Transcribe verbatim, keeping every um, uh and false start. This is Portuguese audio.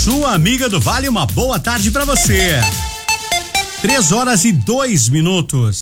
sua amiga do Vale, uma boa tarde pra você. Três horas e dois minutos.